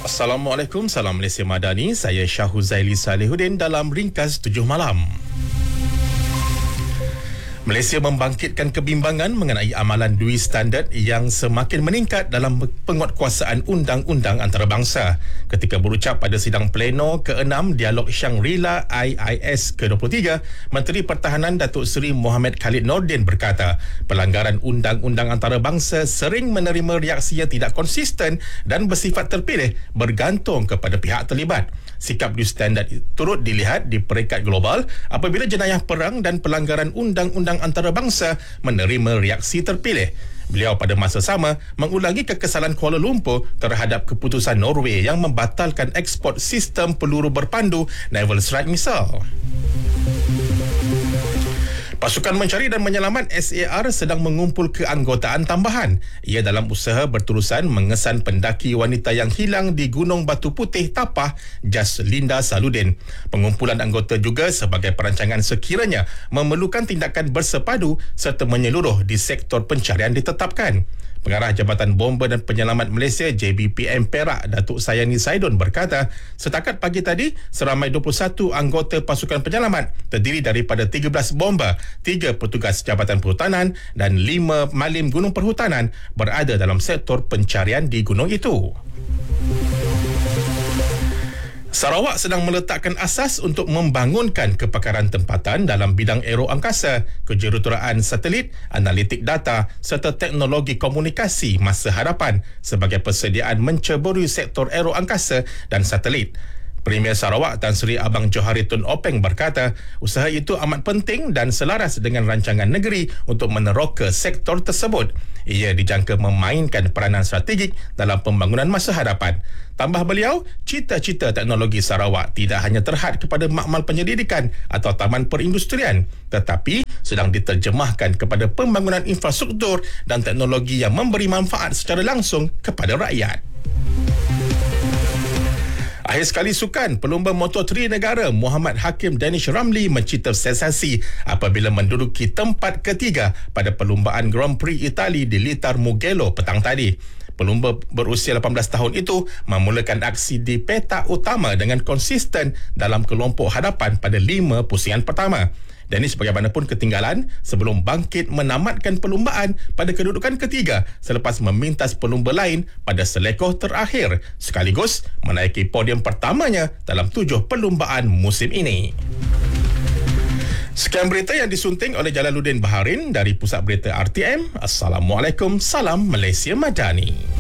Assalamualaikum, salam Malaysia Madani. Saya Syahuzaili Salihuddin dalam Ringkas 7 Malam. Malaysia membangkitkan kebimbangan mengenai amalan dui standard yang semakin meningkat dalam penguatkuasaan undang-undang antarabangsa. Ketika berucap pada sidang pleno ke-6 Dialog Shangri-La IIS ke-23, Menteri Pertahanan Datuk Seri Mohamed Khalid Nordin berkata, pelanggaran undang-undang antarabangsa sering menerima reaksi yang tidak konsisten dan bersifat terpilih bergantung kepada pihak terlibat. Sikap dui standard turut dilihat di peringkat global apabila jenayah perang dan pelanggaran undang-undang antarabangsa menerima reaksi terpilih. Beliau pada masa sama mengulangi kekesalan Kuala Lumpur terhadap keputusan Norway yang membatalkan ekspor sistem peluru berpandu Naval Strike Missile. Pasukan Mencari dan Menyelamat SAR sedang mengumpul keanggotaan tambahan. Ia dalam usaha berterusan mengesan pendaki wanita yang hilang di Gunung Batu Putih Tapah, Jaslinda Saludin. Pengumpulan anggota juga sebagai perancangan sekiranya memerlukan tindakan bersepadu serta menyeluruh di sektor pencarian ditetapkan. Pengarah Jabatan Bomba dan Penyelamat Malaysia JBPM Perak, Datuk Sayani Saidon berkata, setakat pagi tadi, seramai 21 anggota pasukan penyelamat terdiri daripada 13 bomba, 3 petugas Jabatan Perhutanan dan 5 malim gunung perhutanan berada dalam sektor pencarian di gunung itu. Sarawak sedang meletakkan asas untuk membangunkan kepakaran tempatan dalam bidang aero angkasa, kejuruteraan satelit, analitik data serta teknologi komunikasi masa hadapan sebagai persediaan menceburi sektor aero angkasa dan satelit. Premier Sarawak Tan Sri Abang Johari Tun Openg berkata, usaha itu amat penting dan selaras dengan rancangan negeri untuk meneroka sektor tersebut. Ia dijangka memainkan peranan strategik dalam pembangunan masa hadapan. Tambah beliau, cita-cita teknologi Sarawak tidak hanya terhad kepada makmal penyelidikan atau taman perindustrian, tetapi sedang diterjemahkan kepada pembangunan infrastruktur dan teknologi yang memberi manfaat secara langsung kepada rakyat. Akhir sekali sukan, pelumba Moto3 negara Muhammad Hakim Danish Ramli mencipta sensasi apabila menduduki tempat ketiga pada perlumbaan Grand Prix Itali di Litar Mugello petang tadi. Pelumba berusia 18 tahun itu memulakan aksi di petak utama dengan konsisten dalam kelompok hadapan pada 5 pusingan pertama. Dennis bagaimanapun ketinggalan sebelum bangkit menamatkan perlumbaan pada kedudukan ketiga selepas memintas pelumba lain pada selekoh terakhir, sekaligus menaiki podium pertamanya dalam 7 perlumbaan musim ini. Sekian berita yang disunting oleh Jalaluddin Baharin dari Pusat Berita RTM. Assalamualaikum, salam Malaysia Madani.